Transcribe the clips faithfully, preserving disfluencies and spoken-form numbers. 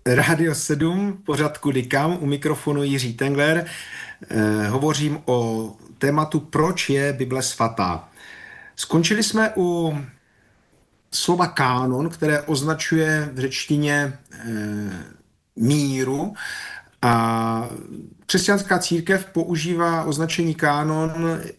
Rádio sedm, pořad Kudy kam, u mikrofonu Jiří Tengler. Eh, hovořím o tématu, proč je Bible svatá. Skončili jsme u slova kánon, které označuje v řečtině eh, míru, a křesťanská církev používá označení kánon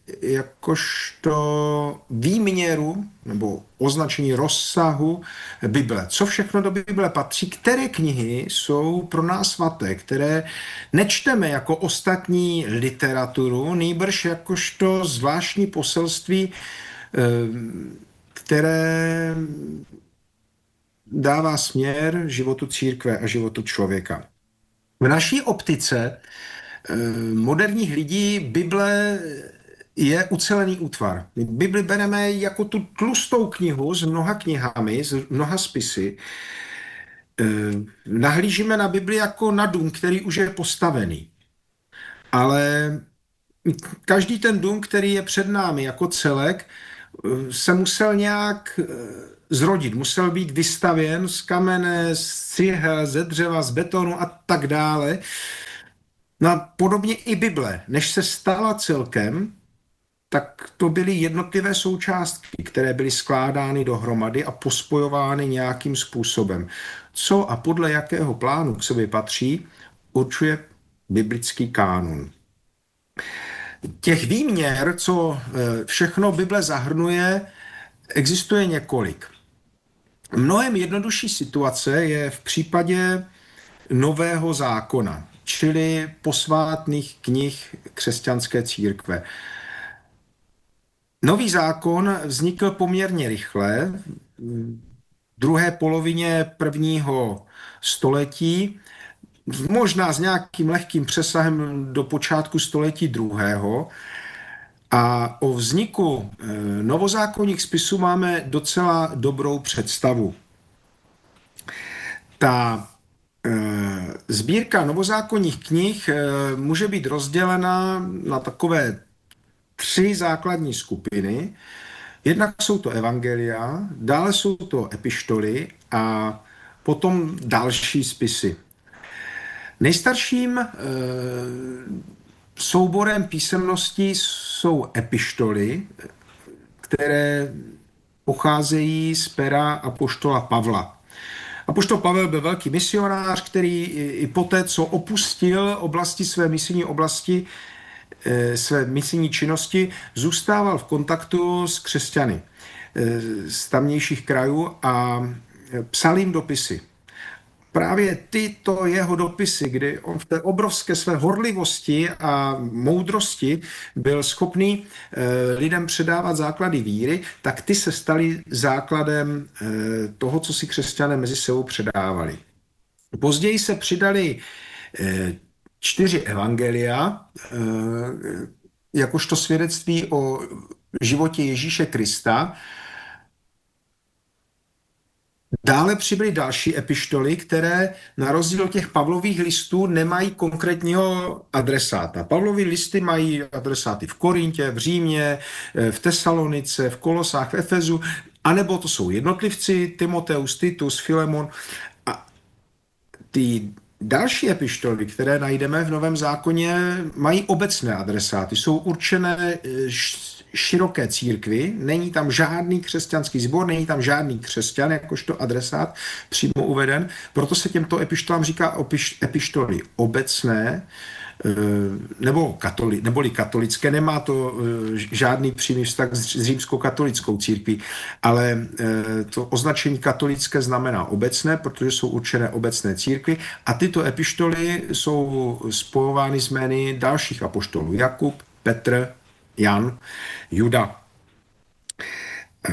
jakožto výměru nebo označení rozsahu Bible. Co všechno do Bible patří, které knihy jsou pro nás svaté, které nečteme jako ostatní literaturu, nýbrž jakožto zvláštní poselství, které dává směr životu církve a životu člověka. V naší optice moderních lidí Bible je ucelený útvar. My Bibli bereme jako tu tlustou knihu s mnoha knihami, s mnoha spisy. Nahlížíme na Bibli jako na dům, který už je postavený. Ale každý ten dům, který je před námi jako celek, se musel nějak zrodit, musel být vystavěn z kamene, z cihel, ze dřeva, z betonu a tak dále. No a podobně i Bible, než se stala celkem, tak to byly jednotlivé součástky, které byly skládány dohromady a pospojovány nějakým způsobem. Co a podle jakého plánu k sobě patří, určuje biblický kánon. Těch výměr, co všechno Bible zahrnuje, existuje několik. Mnohem jednodušší situace je v případě Nového zákona, čili posvátných knih křesťanské církve. Nový zákon vznikl poměrně rychle, v druhé polovině prvního století, možná s nějakým lehkým přesahem do počátku století druhého. A o vzniku novozákonních spisů máme docela dobrou představu. Ta sbírka novozákonních knih může být rozdělena na takové tři základní skupiny. Jednak jsou to evangelia, dále jsou to epištoly a potom další spisy. Nejstarším souborem písemností jsou epištoly, které pocházejí z pera apoštola Pavla. Apoštol Pavel byl velký misionář, který i poté, co opustil oblasti své misijní oblasti, své misijní činnosti, zůstával v kontaktu s křesťany z tamnějších krajů a psal jim dopisy. Právě tyto jeho dopisy, kdy on v té obrovské své horlivosti a moudrosti byl schopný e, lidem předávat základy víry, tak ty se staly základem e, toho, co si křesťané mezi sebou předávali. Později se přidali e, čtyři evangelia, e, jakožto svědectví o životě Ježíše Krista. Dále přibyly další epištoly, které na rozdíl od těch Pavlových listů nemají konkrétního adresáta. Pavlovy listy mají adresáty v Korintě, v Římě, v Tesalonice, v Kolosách, v Efezu, anebo to jsou jednotlivci, Timoteus, Titus, Filemon. A ty další epištoly, které najdeme v Novém zákoně, mají obecné adresáty, jsou určené široké církvi, není tam žádný křesťanský sbor, není tam žádný křesťan, jakožto adresát přímo uveden, proto se těmto epištolám říká epištoly obecné, nebo katoli, neboli katolické, nemá to žádný přímý vztah s římskou katolickou církví, ale to označení katolické znamená obecné, protože jsou určené obecné církvi a tyto epištoly jsou spojovány s jmény dalších apoštolů. Jakub, Petr, Jan, Juda. E,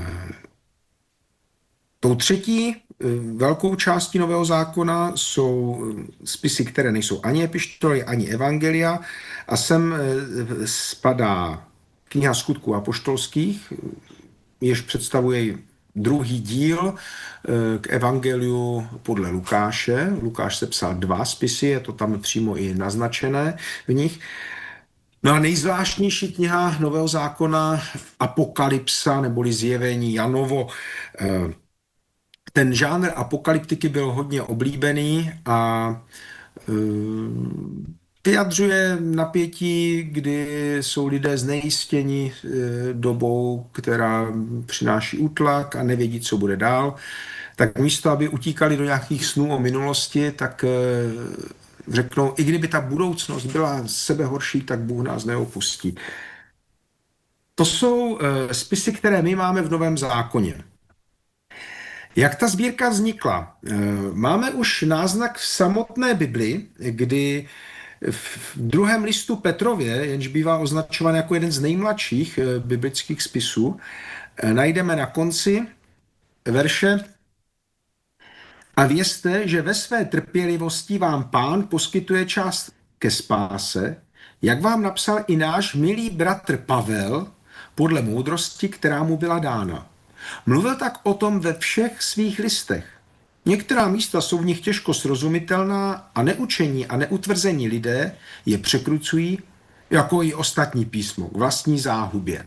tou třetí velkou částí Nového zákona jsou spisy, které nejsou ani epištoly, ani evangelia a sem spadá kniha Skutků apoštolských, jež představuje druhý díl k evangeliu podle Lukáše. Lukáš sepsal dva spisy, je to tam přímo i naznačené v nich. No a nejzvláštnější kniha Nového zákona, Apokalypsa neboli Zjevení Janovo. ten žánr apokalyptiky byl hodně oblíbený a e, vyjadřuje napětí, kdy jsou lidé znejistěni e, dobou, která přináší útlak a nevědí, co bude dál. Tak místo, aby utíkali do nějakých snů o minulosti, tak e, řeknou, i kdyby ta budoucnost byla sebehorší, tak Bůh nás neopustí. To jsou e, spisy, které my máme v Novém zákoně. Jak ta sbírka vznikla? E, máme už náznak v samotné Bibli, kdy v druhém listu Petrově, jenž bývá označován jako jeden z nejmladších e, biblických spisů, e, najdeme na konci verše: a vězte, že ve své trpělivosti vám Pán poskytuje čas ke spáse, jak vám napsal i náš milý bratr Pavel, podle moudrosti, která mu byla dána. Mluvil tak o tom ve všech svých listech. Některá místa jsou v nich těžko srozumitelná a neučení a neutvrzení lidé je překrucují, jako i ostatní písmo, k vlastní záhubě.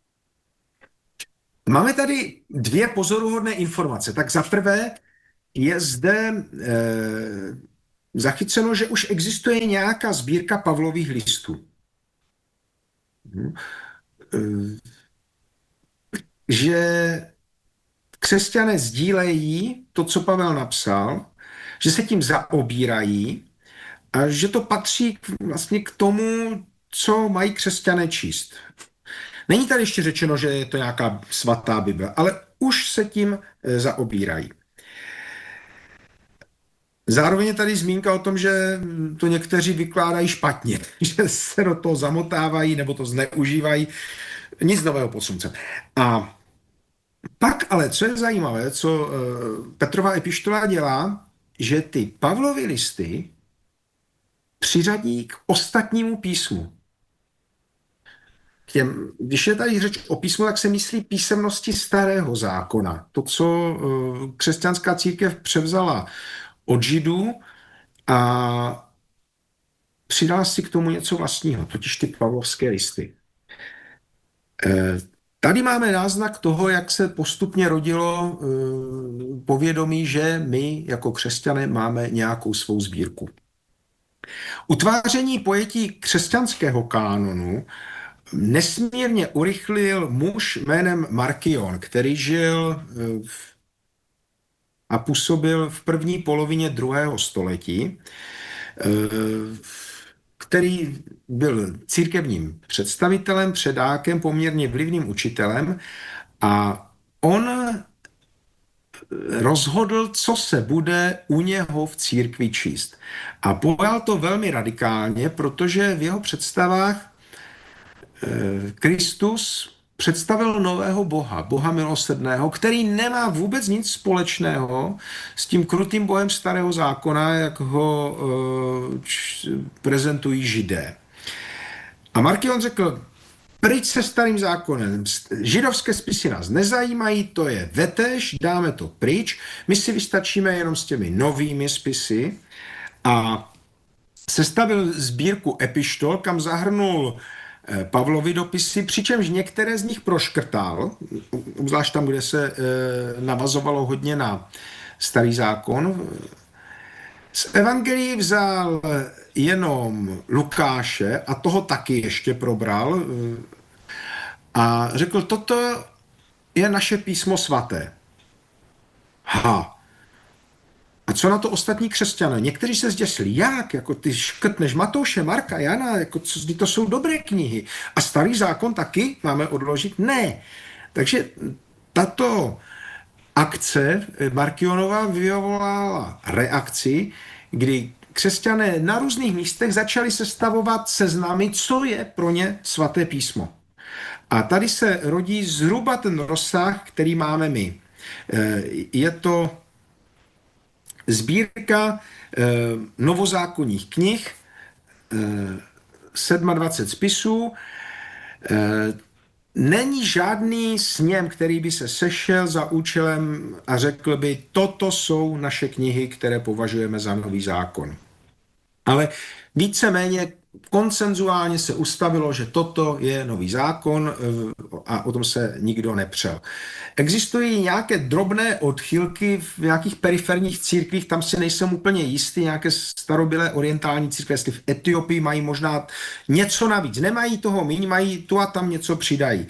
Máme tady dvě pozoruhodné informace. Tak za prvé je zde e, zachyceno, že už existuje nějaká sbírka Pavlových listů. E, že křesťané sdílejí to, co Pavel napsal, že se tím zaobírají a že to patří vlastně k tomu, co mají křesťané číst. Není tady ještě řečeno, že je to nějaká svatá Bible, ale už se tím zaobírají. Zároveň je tady zmínka o tom, že to někteří vykládají špatně, že se do toho zamotávají nebo to zneužívají. Nic nového pod sluncem. A pak ale, co je zajímavé, co Petrova epištola dělá, že ty Pavlovy listy přiřadí k ostatnímu písmu. K těm, když je tady řeč o písmu, tak se myslí písemnosti starého zákona. To, co křesťanská církev převzala od Židů a přidala si k tomu něco vlastního, totiž ty pavlovské listy. Tady máme náznak toho, jak se postupně rodilo povědomí, že my jako křesťané máme nějakou svou sbírku. Utváření pojetí křesťanského kánonu nesmírně urychlil muž jménem Markion, který žil a působil v první polovině druhého století, který byl církevním představitelem, předákem, poměrně vlivným učitelem a on rozhodl, co se bude u něho v církvi číst. A pojal to velmi radikálně, protože v jeho představách Kristus představil nového Boha, Boha milosrdného, který nemá vůbec nic společného s tím krutým bohem starého zákona, jak ho uh, č, prezentují Židé. A Markion řekl, pryč se starým zákonem, židovské spisy nás nezajímají, to je vetež, dáme to pryč, my si vystačíme jenom s těmi novými spisy a sestavil sbírku epištol, kam zahrnul Pavlovy dopisy, přičemž některé z nich proškrtal, obzvlášť tam, kde se e, navazovalo hodně na starý zákon. Z evangelií vzal jenom Lukáše a toho taky ještě probral e, a řekl, toto je naše písmo svaté. Ha. A co na to ostatní křesťané? Někteří se zděsili, jak? Jako ty škrtneš Matouše, Marka, Jana, jako co, to jsou dobré knihy. A starý zákon taky máme odložit? Ne. Takže tato akce Markionova vyvolala reakci, kdy křesťané na různých místech začali sestavovat seznamy, co je pro ně svaté písmo. A tady se rodí zhruba ten rozsah, který máme my. Je to sbírka eh, novozákonních knih, eh, dvacet sedm spisů. Eh, není žádný sněm, který by se sešel za účelem a řekl by, toto jsou naše knihy, které považujeme za nový zákon. Ale víceméně konsenzuálně se ustavilo, že toto je nový zákon. Jo, a o tom se nikdo nepřel. Existují nějaké drobné odchylky v nějakých periferních církvích, tam si nejsem úplně jistý, nějaké starobylé orientální církve, jestli v Etiopii mají možná něco navíc. Nemají toho míň, mají tu a tam něco přidají.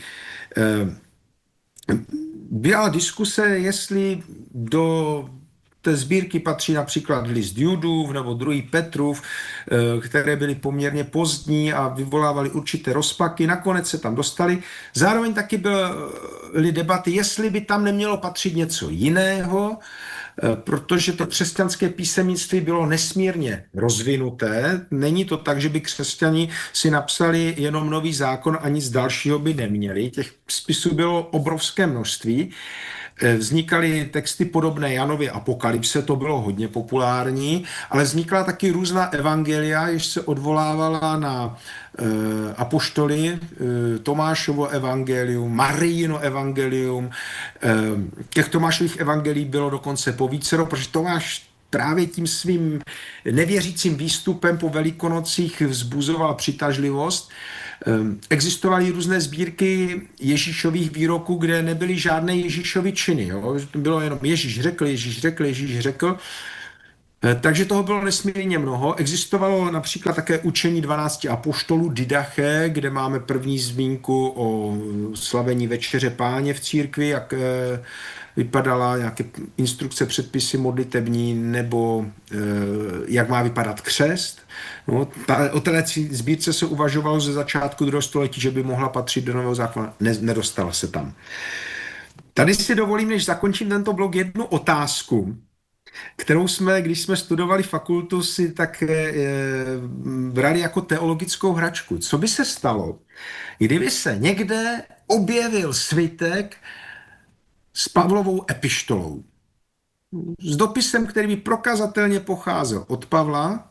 Byla diskuse, jestli do té sbírky patří například list Judův nebo druhý Petrův, které byly poměrně pozdní a vyvolávaly určité rozpaky. Nakonec se tam dostali. Zároveň taky byly debaty, jestli by tam nemělo patřit něco jiného, protože to křesťanské písemnictví bylo nesmírně rozvinuté. Není to tak, že by křesťani si napsali jenom nový zákon a nic dalšího by neměli. Těch spisů bylo obrovské množství. Vznikaly texty podobné Janově Apokalypse, to bylo hodně populární, ale vznikla taky různá evangelia, jež se odvolávala na e, apoštoly, e, Tomášovo evangelium, Marijino evangelium. E, těch Tomášových evangelií bylo dokonce povícero, protože Tomáš právě tím svým nevěřícím výstupem po Velikonocích vzbuzoval přitažlivost. Existovaly různé sbírky Ježíšových výroků, kde nebyly žádné Ježíšovy činy. Jo? Bylo jenom Ježíš řekl, Ježíš řekl, Ježíš řekl. Takže toho bylo nesmírně mnoho. Existovalo například také učení dvanácti apoštolů Didache, kde máme první zmínku o slavení večeře Páně v církvi, jak vypadala nějaké instrukce, předpisy modlitební, nebo jak má vypadat křest. No, ta, o téhle sbírce se uvažovalo ze začátku druhého století, že by mohla patřit do Nového zákona. Ne, nedostala se tam. Tady si dovolím, než zakončím tento blog, jednu otázku, kterou jsme, když jsme studovali fakultu, si tak e, brali jako teologickou hračku. Co by se stalo, kdyby se někde objevil svitek s Pavlovou epištolou? S dopisem, který by prokazatelně pocházel od Pavla,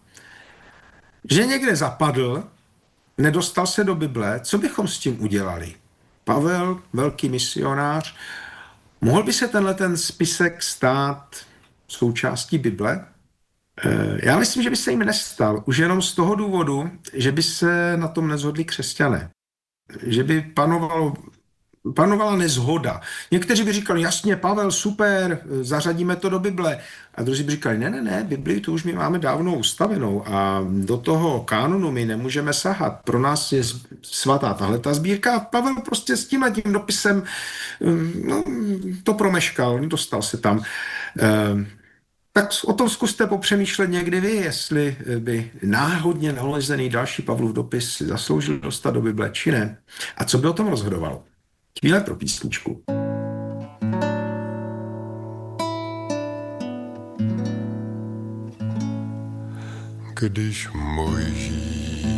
že někde zapadl, nedostal se do Bible, co bychom s tím udělali? Pavel, velký misionář, mohl by se tenhle ten spisek stát součástí Bible? Já myslím, že by se jim nestal. Už jenom z toho důvodu, že by se na tom nezhodli křesťané. Že by panovalo, panovala nezhoda. Někteří by říkali, jasně, Pavel, super, zařadíme to do Bible. A druzí by říkali, ne, ne, ne, Biblii tu už my máme dávno ustavenou a do toho kánonu my nemůžeme sahat. Pro nás je svatá tahle ta sbírka a Pavel prostě s tím tím dopisem no, to promeškal, dostal se tam. Tak o tom zkuste popřemýšlet někdy vy, jestli by náhodně nalezený další Pavlův dopis si zasloužil dostat do Bible, či ne. A co by o tom rozhodovalo? Chvíle pro písničku. Když Mojžíš